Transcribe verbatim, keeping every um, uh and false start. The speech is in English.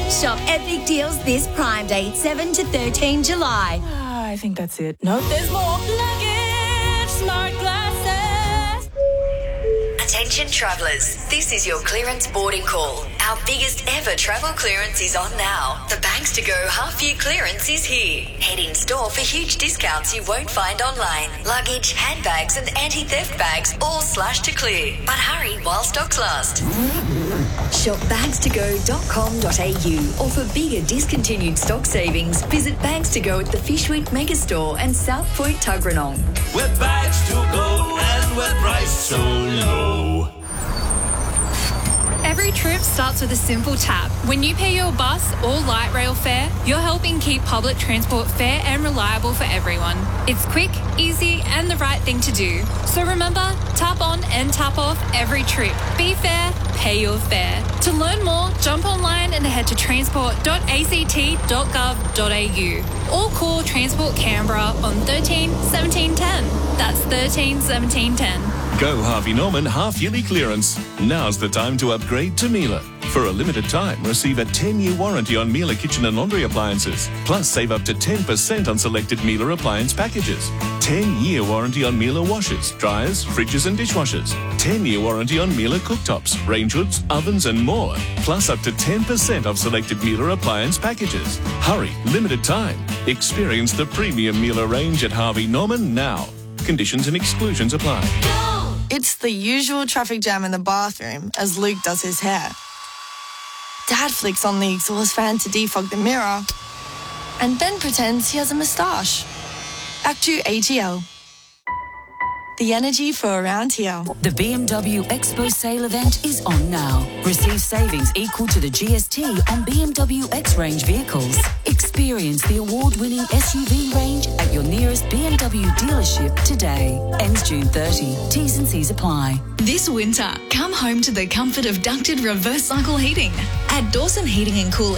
Shop epic deals this Prime Day, seven to thirteen July. Ah, I think that's it. Nope, there's more. Luggage, smart glasses. Attention travellers, this is your clearance boarding call. Our biggest ever travel clearance is on now. The Banks to Go half-year clearance is here. Head in store for huge discounts you won't find online. Luggage, handbags and anti-theft bags all slashed to clear. But hurry while stocks last. Shop bags to go dot com dot a u or for bigger discontinued stock savings, visit Bags to Go at the Fishwick Megastore and South Point Tuggeranong. We're Bags to Go and we're priced so low. Every trip starts with a simple tap. When you pay your bus or light rail fare, you're helping keep public transport fair and reliable for everyone. It's quick, easy, and the right thing to do. So remember, tap on and tap off every trip. Be fair, pay your fare. To learn more, jump online and head to transport dot a c t dot gov dot a u or call Transport Canberra on thirteen seventeen ten. That's thirteen seventeen ten. Go Harvey Norman half-yearly clearance. Now's the time to upgrade to Miele. For a limited time, receive a ten-year warranty on Miele kitchen and laundry appliances. Plus, save up to ten percent on selected Miele appliance packages. ten-year warranty on Miele washers, dryers, fridges and dishwashers. ten-year warranty on Miele cooktops, range hoods, ovens and more. Plus, up to ten percent off selected Miele appliance packages. Hurry, limited time. Experience the premium Miele range at Harvey Norman now. Conditions and exclusions apply. It's the usual traffic jam in the bathroom as Luke does his hair. Dad flicks on the exhaust fan to defog the mirror and then pretends he has a moustache. Act two A G L. The energy for around here. The B M W Expo sale event is on now. Receive savings equal to the G S T on B M W X-Range vehicles. Experience the award-winning S U V range at your nearest B M W dealership today. Ends June thirtieth. T's and C's apply. This winter, come home to the comfort of ducted reverse cycle heating. At Dawson Heating and Cooling,